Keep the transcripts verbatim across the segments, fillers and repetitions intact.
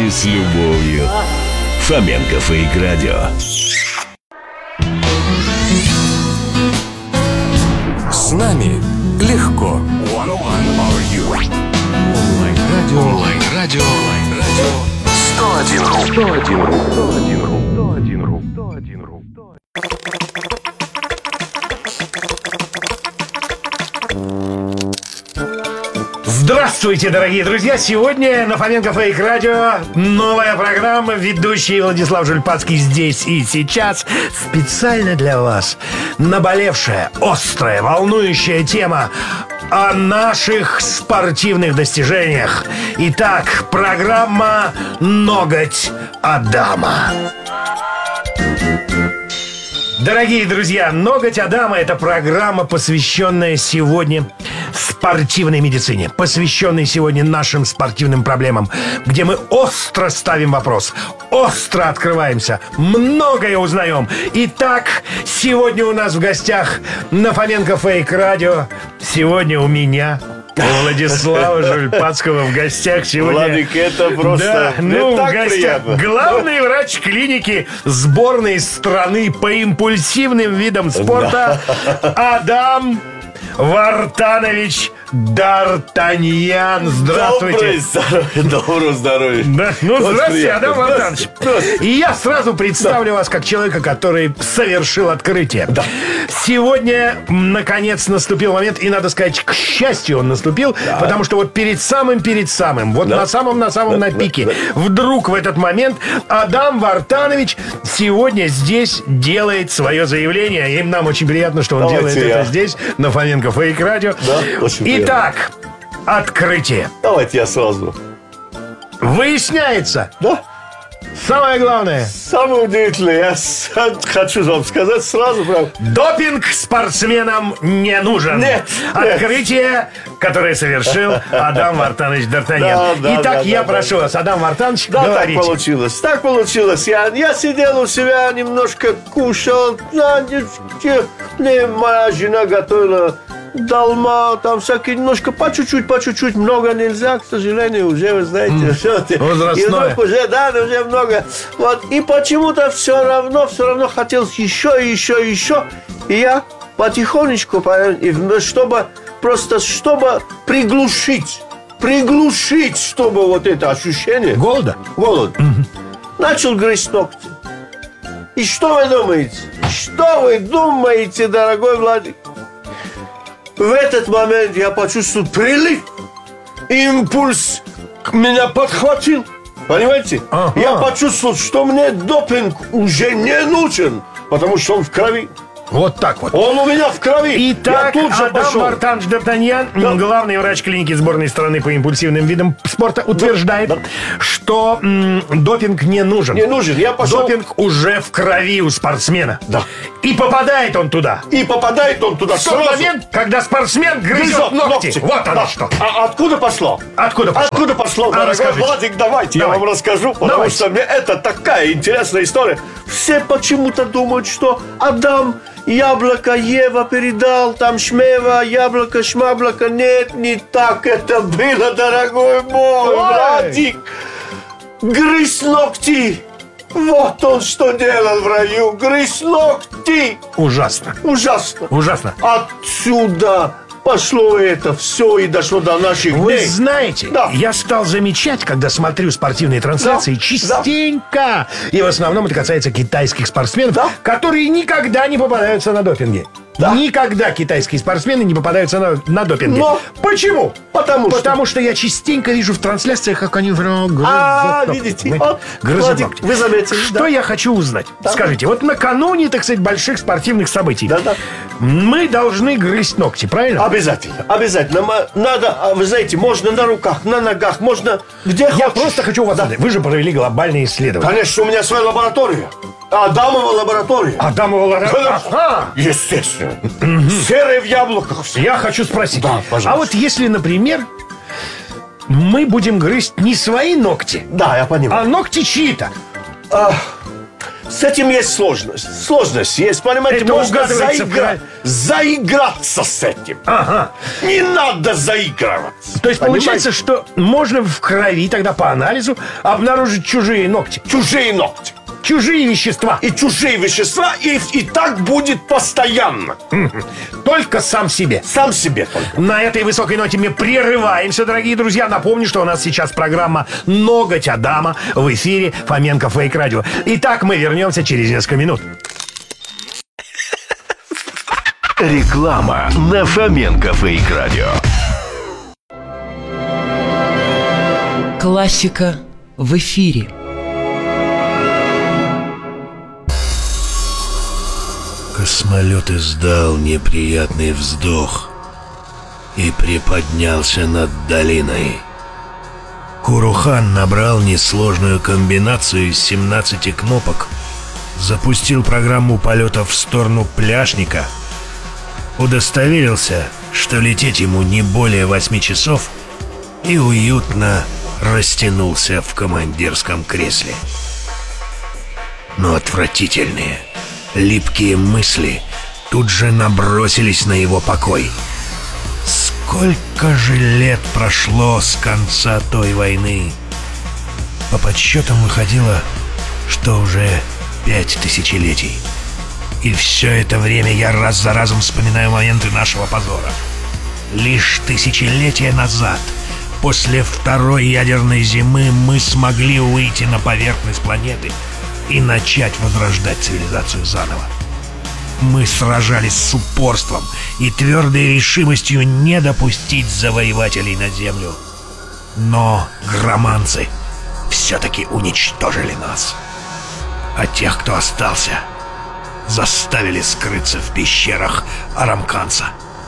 с любовью. Фоменко Фейк Радио. С нами легко. Онлайн-радио. Онлайн-радио. сто один ру. сто один ру. сто один ру. сто один ру. сто один ру. Здравствуйте, дорогие друзья! Сегодня на Фоменко Фейк Радио новая программа. Ведущий Владислав Жульпацкий здесь и сейчас. Специально для вас наболевшая, острая, волнующая тема о наших спортивных достижениях. Итак, программа «Ноготь Адама». Дорогие друзья, «Ноготь Адама» — это программа, посвященная сегодня спортивной медицине, посвященной сегодня нашим спортивным проблемам, где мы остро ставим вопрос, остро открываемся, многое узнаем. Итак, сегодня у нас в гостях на Фоменко Фейк Радио, сегодня у меня... У Владислава Жульпацкого в гостях сегодня. Владик, это просто да, ну, так в гостях приятно. главный врач клиники сборной страны по импульсивным видам спорта Адам Вартанович Д'Артаньян. Здравствуйте. Доброго здоровья. Да, ну, Очень здравствуйте, приятно. Адам Вартанович. И я сразу представлю вас как человека, который совершил открытие. Да. Сегодня, наконец, наступил момент, и, надо сказать, к счастью, он наступил, Да. потому что вот перед самым-перед самым, вот Да. на самом-на самом Да, на да, пике, да. вдруг в этот момент Адам Вартанович сегодня здесь делает свое заявление. И нам очень приятно, что он Давайте делает я. это здесь, на Фоменко Фейк Радио. Да, очень приятно. Итак, открытие. Давайте я сразу. Выясняется, Да? самое главное, Самое удивительное, я с- хочу вам сказать сразу, прям. допинг спортсменам не нужен. Нет, Открытие, которое совершил Адам Вартанович Д'Артаньян. Да, да, Итак, да, я да, прошу вас, Адам Вартанович, Да, говорите. так получилось. Так получилось. Я, я сидел у себя, немножко кушал. Знаете, мне моя жена готовила долма, там всякие немножко, по чуть-чуть, по чуть-чуть, много нельзя, к сожалению, уже, вы знаете, все. И возрастное. вдруг уже, да, уже много. Вот, и почему-то все равно, все равно хотелось еще, еще, еще. И я потихонечку, и чтобы просто, чтобы приглушить, приглушить, чтобы вот это ощущение. Голода? Голод. Начал грызть ногти. И что вы думаете? Что вы думаете, дорогой Владик? В этот момент я почувствовал прилив. Импульс меня подхватил. Понимаете? Ага. Я почувствовал, что мне допинг уже не нужен, потому что он в крови. Вот так вот. Он у меня в крови. Итак, я тут же Адам пошел. Вартанович Д'Артаньян, Да. главный врач клиники сборной страны по импульсивным видам спорта, утверждает, Да. что м, допинг не нужен. Не нужен. Я пошел. Допинг уже в крови у спортсмена. Да. И попадает он туда. И попадает он туда В тот сразу. момент, когда спортсмен грызет Грызет ногти. Вот оно Да. что. А откуда пошло? Откуда пошло? Откуда пошло, А, дорогой расскажите. Владик, давайте Давай. я вам расскажу, потому Давайте. что мне это такая интересная история. Все почему-то думают, что Адам яблоко Ева передал, там шмева, яблоко, шмаблоко. Нет, не так это было, дорогой мой Ой. Владик. Грызть ногти. Вот он что делал в раю. Грызть ногти. Ужасно. Ужасно. Ужасно. Отсюда пошло это все и дошло до наших Вы дней. знаете, Да. я стал замечать, когда смотрю спортивные трансляции, Да, частенько, и в основном это касается китайских спортсменов, Да. которые никогда не попадаются на допинге. Да. Никогда китайские спортсмены не попадаются на, на допинге. Но- Почему? Потому что- Потому что я частенько вижу в трансляциях, как они вдруг грызут А, ногти. видите, Понимаете? вот, Грызут Владик, ногти. вы заметили, Что да. я хочу узнать? Да. Скажите, вот накануне, так сказать, больших спортивных событий Да-да. мы должны грызть ногти, правильно? Обязательно, обязательно. Ма- Надо, а, вы знаете, можно на руках, на ногах, можно где Я хочешь. просто хочу у вас узнать. Вы же провели глобальные исследования. Конечно, у меня своя лаборатория. Адамова лаборатория. Адамова лаборатория. Ага. Естественно. Серые в яблоках. все. Я хочу спросить. Да, пожалуйста. А вот если, например, мы будем грызть не свои ногти, Да, я понимаю. а ногти чьи-то. с этим есть сложность. Сложность есть, понимаете? Это Можно угадывается в заигра- крови. заиграться с этим. Ага. Не надо заигрываться. То есть Понимаете? получается, что можно в крови тогда по анализу обнаружить чужие ногти, Чужие ногти. чужие вещества. И чужие вещества, и, и так будет постоянно. Только сам себе. Сам себе только. На этой высокой ноте мы прерываемся, дорогие друзья. Напомню, что у нас сейчас программа «Ноготь Адама» в эфире Фоменко Фейк Радио. Итак, мы вернемся через несколько минут. Реклама на Фоменко Фейк Радио. Классика в эфире. Космолет издал неприятный вздох и приподнялся над долиной. Курухан набрал несложную комбинацию из семнадцати кнопок, запустил программу полета в сторону Пляшника, удостоверился, что лететь ему не более восьми часов, и уютно растянулся в командирском кресле. Но отвратительные, липкие мысли тут же набросились на его покой. Сколько же лет прошло с конца той войны? По подсчетам выходило, что уже пять тысячелетий. И все это время я раз за разом вспоминаю моменты нашего позора. Лишь тысячелетия назад, после второй ядерной зимы, мы смогли выйти на поверхность планеты и начать возрождать цивилизацию заново. Мы сражались с упорством и твердой решимостью не допустить завоевателей на Землю. Но громанцы все-таки уничтожили нас. А тех, кто остался, заставили скрыться в пещерах Арамканца.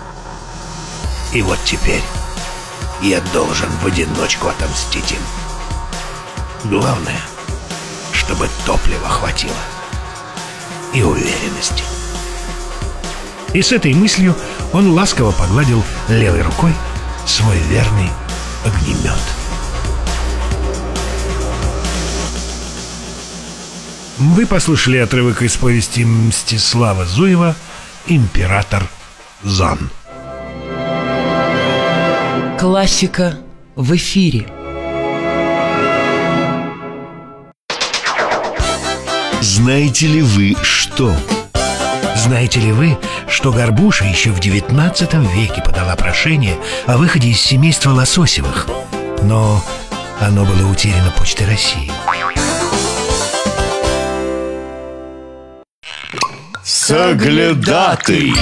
И вот теперь я должен в одиночку отомстить им. Главное, чтобы топлива хватило и уверенности. И с этой мыслью он ласково погладил левой рукой свой верный огнемет. Вы послушали отрывок из повести Мстислава Зуева «Император Зан». Классика в эфире. Знаете ли вы что? Знаете ли вы, что Горбуша еще в девятнадцатом веке подала прошение о выходе из семейства Лососевых, но оно было утеряно Почтой России? Соглядатый.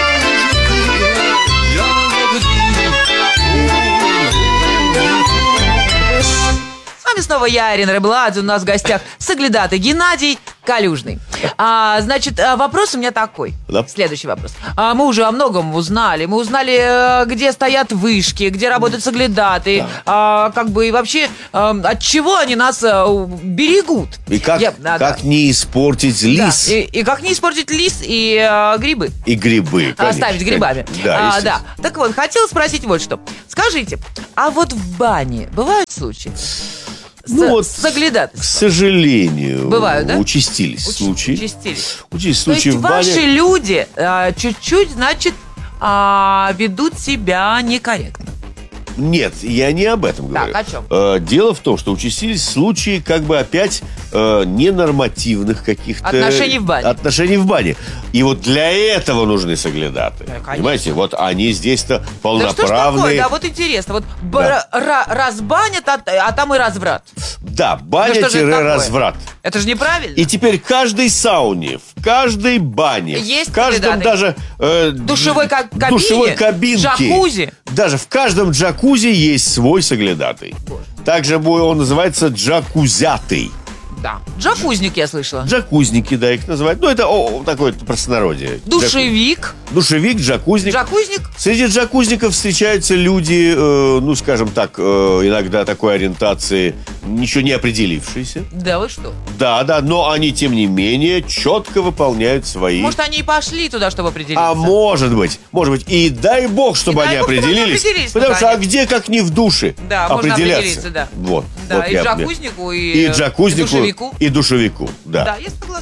С вами снова я, Ирина Рыбладзе. У нас в гостях соглядатый Геннадий Калюжный. А, значит, вопрос у меня такой. Да. Следующий вопрос. А, мы уже о многом узнали. Мы узнали, где стоят вышки, где работают соглядатые. Да. А, как бы и вообще, от чего они нас берегут. И как, Я, да, как да. не испортить лис. Да. И, и как не испортить лис и а, грибы. И грибы, конечно. Оставить грибами. Да, а, да. Так вот, хотела спросить вот что. Скажите, а вот в бане бывают случаи? Ну С, вот, соглядатых. к сожалению, Бывают, да? участились Уч- случаи. Участились. Участились То случаи есть в бане. ваши люди а, чуть-чуть, значит, а, ведут себя некорректно. Нет, я не об этом Так, говорю. о чем? Э, Дело в том, что участились случаи как бы опять э, ненормативных каких-то... Отношений в бане. Отношений в бане. И вот для этого нужны соглядатые. Да, конечно. Понимаете? Вот они здесь-то Да что ж полноправные. такое? Да, вот интересно. Вот б- Да. ра- разбанят, а, а там и разврат. Да, Да что же это такое? баня-разврат. Это же неправильно. И теперь в каждой сауне, в каждой бане, Есть в каждом соглядатый. даже э, Душевой ка- кабине, душевой кабинке, джакузи. даже в каждом джакузи есть свой соглядатый. Также бу- он называется джакузятый. Да. Джакузник, я слышала. Джакузники, да, их называют. Ну, это о, такое простонародье. Душевик. Джаку- Душевик, джакузник. Джакузник. Среди джакузников встречаются люди, э, ну, скажем так, э, иногда такой ориентации, ничего не определившиеся. Да вы что? Да, да, но они, тем не менее, четко выполняют свои... Может, они и пошли туда, чтобы определиться? А может быть, может быть, и дай бог, чтобы И они дай бог, чтобы они определились. определились, Потому что, а наконец. где, как не в душе, Да, можно определяться. определиться, да. Вот. Да, вот и я- джакузнику, и, и джакузнику, и душевику. и душевику, да. Да, я согласна с вами.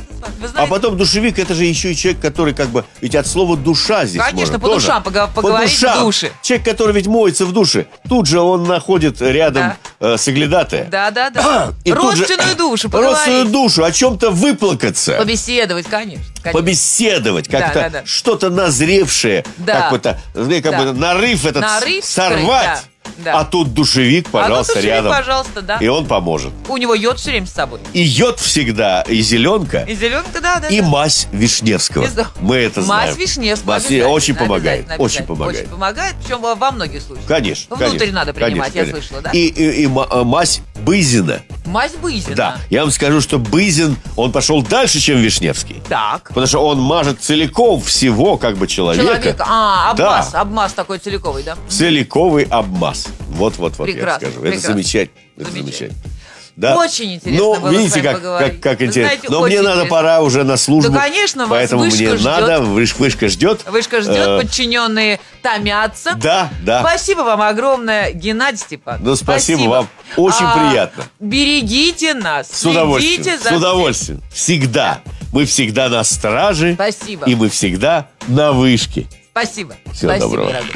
Вы А знаете, потом душевик, это же еще и человек, который как бы... Ведь от слова душа здесь Конечно, можно по тоже. душам пога- поговорить по душам. в душе. Человек, который ведь моется в душе. Тут же он находит рядом э, соглядатая. да, да, да. И тут же- Родственную душу Родственную поговорить. душу, о чем-то выплакаться. Побеседовать, конечно. конечно. Побеседовать, Да, как-то да, да. что-то назревшее, Да. как бы-то, знаете, как Да. бы нарыв этот Нарыв сорвать. скрыть, да, да. А тут душевик, пожалуйста, а тут рядом. пожалуйста, да. И он поможет. У него йод все время с собой. И йод всегда, и зеленка, И зеленка, да, да. и да. мазь Вишневского. Из- Мы это знаем. Мазь Вишневского. Мазь обязательно, очень помогает. обязательно, Очень обязательно. помогает. Очень помогает, причем во во многих случаях. Конечно, Внутрь конечно, надо принимать, конечно, я конечно. слышала, да? И, и- и ма- а, мазь Бызина. Мазь Бызина. Да, я вам скажу, что Бызин, он пошел дальше, чем Вишневский. Так. Потому что он мажет целиком всего как бы человека. Человек, а, обмаз, Да. обмаз такой целиковый, да? Целиковый обмаз. Вот-вот-вот, я Прекрасно, скажу. Это прекрасно. замечательно. Это Замечательно. замечательно. Да. Очень интересно Ну, было с видите, вами как, поговорить. как, как Вы интересно. знаете, Но мне очень надо, интересно. пора уже на службу. Да, конечно, вас Поэтому вышка мне ждет. надо, выш- вышка ждет. Вышка ждет, Э, подчиненные томятся. Да, да. Спасибо вам огромное, Геннадий Степанович. Ну, спасибо вам. Очень А, приятно. Берегите нас. С удовольствием. следите за С удовольствием. Всегда. Мы всегда на страже. Спасибо. И мы всегда на вышке. Спасибо. Всего Спасибо, доброго. дорогой.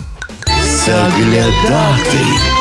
Заглядатый.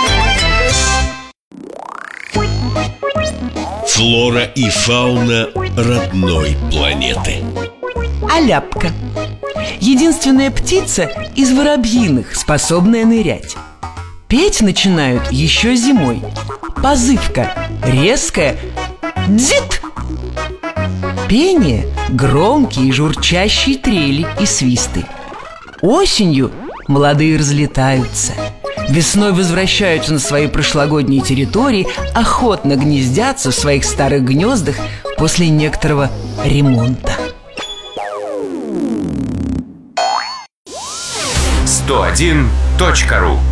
Флора и фауна родной планеты. Аляпка. Единственная птица из воробьиных, способная нырять. Петь начинают еще зимой. Позывка резкая «дзит». Пение – громкие журчащие трели и свисты. Осенью молодые разлетаются. Весной возвращаются на свои прошлогодние территории, охотно гнездятся в своих старых гнездах после некоторого ремонта. сто один точка ру